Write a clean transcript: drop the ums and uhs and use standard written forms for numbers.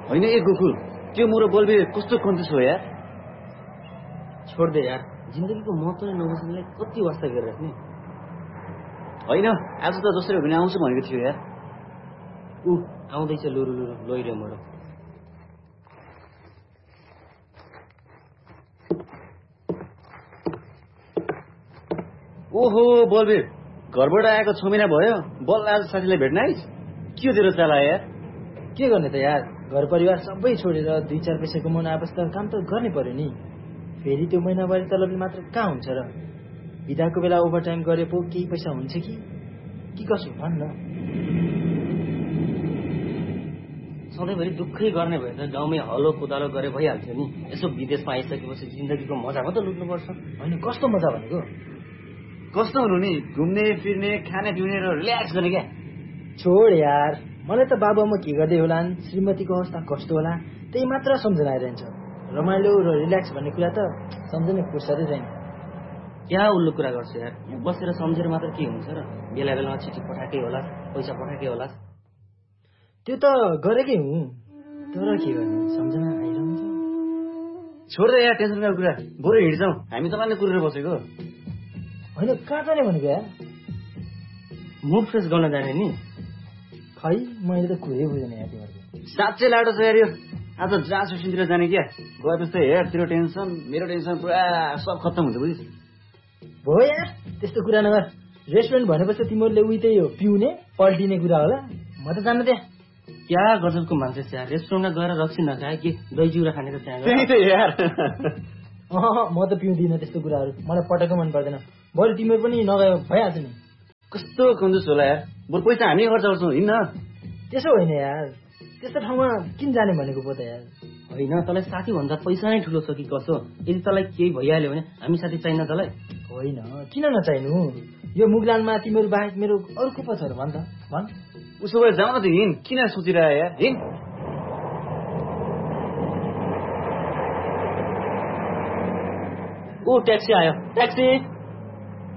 होइन ए गोकुल, त्यो मोरो बलबीर कस्तो कन्जुस हो यार। छोड दे यार, जिन्दगीको महत्त्व नै नबुझ्नेलाई कति वास्ता गरिराख्ने। होइन आज त जसरी भने आउँछु भनेको थियो यार। आउँदैछ लुरु लुरु लोइरे मोरो। ओहो बलबीर, घरबाट आएको 6 महिना भयो, बल्ल आज साथीलाई भेट्न आइस? के तेरो चाला यार? के गर्ने त यार, घर परिवार सबै छोडेर 2-4 पैसा कमाउन आएपछि त काम त गर्नै पर्यो नि। फेरि त्यो महिनावारी तलबले मात्र कहाँ हुन्छ र? बिदाको बेला ओभरटाइम गरे पो केही पैसा हुन्छ कि कसो भन्न। सधैँभरि दुःखै गर्ने भए त गाउँमै हलो कोदालो गरे भइहाल्थ्यो नि। यसो विदेशमा आइसकेपछि जिन्दगीको मजा मात्र लुट्नुपर्छ। होइन कस्तो मजा भनेको? कस्तो हुनु नि, घुम्ने फिर्ने खाने पिउने र रिल्याक्स गर्ने क्या। छोड यार, मलाई त बाबुआमा के गर्दै होलान्, श्रीमतीको अवस्था कस्तो होला, त्यही मात्र सम्झना आइरहन्छ। रमाइलो र रिल्याक्स भन्ने कुरा त सम्झने फुर्सदै छैन। क्या उल्लु कुरा गर्छ यार, बसेर सम्झेर मात्र के हुन्छ र? बेला बेलामा चिठी पठाएकै होला, पैसा पठाएकै होला। त्यो त गरेकै हुँ, तर के गर्ने, सम्झना आइरहन्छ। छोड्दै यार टेन्सन गरेको कुरा, बरु हिँड्छौँ, हामी त मान्छे कुरेर बसेको। होइन कहाँ जाने भनेको यार? मुड फ्रेस गर्न जाने नि। खै मैले त कुरै बुझेन यार तिमीहरूको। साँच्चै लाडो छ यार यो। आज जहाँ सुसिनतिर जाने क्या, गएपछि त हेर तेरो टेन्सन मेरो टेन्सन पुरा सब खत्तम हुन्छ बुझिस्। भयो यार त्यस्तो कुरा नगर। रेस्टुरेन्ट भनेपछि तिमीहरूले उही त्यही हो, पिउने पल्टिने कुरा होला। म त जान्न त्यहाँ। क्या गजबको मान्छे यार, रेस्टुरेन्टमा गएर रक्सी नखाए कि दही चिउरा खाने त त्यहाँ त्यही त यार। म त पिउँदिनँ त्यस्तो कुराहरू, मलाई पटक्कै मन पर्दैन। बरु तिमीहरू पनि नगयो भइहाल्छ नि। कस्तो कन्जुस होला यार, बरु पैसा हामी खर्च गर्छौँ, हिँड्न। त्यसो होइन यार, त्यस्तो ठाउँमा किन जाने भनेको पो त यार। होइन तँलाई साथी भन्दा पैसा नै ठुलो छ कि कसो? यदि तँलाई केही भइहाल्यो भने हामी साथी चाहिन्न तँलाई? होइन किन नचाहिनु, यो मुगलानमा तिमीहरू बाहेक मेरो अरू को पो छ र भन् त भन्। उसो भए जाउँ न त, हिँड, किन सोचिरह यार, हिँड। ट्याक्सी आयो, ट्याक्सी।